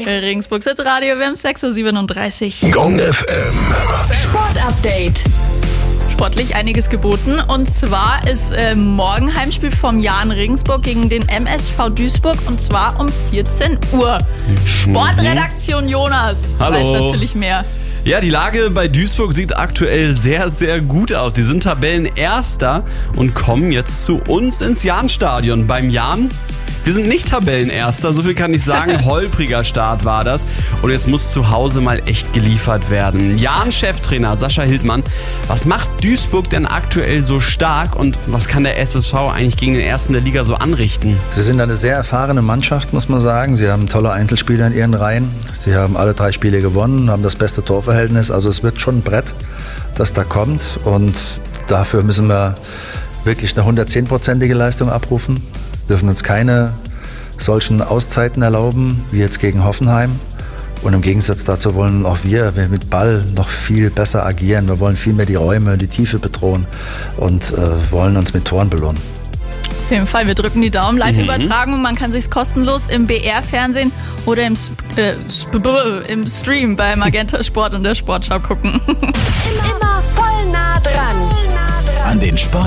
Regensburg City Radio, wir haben 6:37 Uhr. Gong FM. Sportupdate. Sportlich einiges geboten. Und zwar ist morgen Heimspiel vom Jan Regensburg gegen den MSV Duisburg und zwar um 14 Uhr. Sportredaktion Jonas weiß natürlich mehr. Ja, die Lage bei Duisburg sieht aktuell sehr, sehr gut aus. Die sind Tabellenerster und kommen jetzt zu uns ins Jahnstadion. Beim Jan, wir sind nicht Tabellenerster, so viel kann ich sagen. Holpriger Start war das. Und jetzt muss zu Hause mal echt geliefert werden. Jan-Cheftrainer Sascha Hildmann, was macht Duisburg denn aktuell so stark und was kann der SSV eigentlich gegen den Ersten der Liga so anrichten? Sie sind eine sehr erfahrene Mannschaft, muss man sagen. Sie haben tolle Einzelspieler in ihren Reihen. Sie haben alle 3 Spiele gewonnen, haben das beste Torverhältnis. Also es wird schon ein Brett, das da kommt. Und dafür müssen wir wirklich eine 110-prozentige Leistung abrufen. Dürfen uns keine solchen Auszeiten erlauben, wie jetzt gegen Hoffenheim. Und im Gegensatz dazu wollen auch wir mit Ball noch viel besser agieren. Wir wollen viel mehr die Räume, die Tiefe bedrohen und wollen uns mit Toren belohnen. Auf jeden Fall, wir drücken die Daumen. Live-Übertragung, man kann sich's kostenlos im BR-Fernsehen oder im Stream bei Magenta Sport und der Sportschau gucken. Immer voll nah dran. An den Sport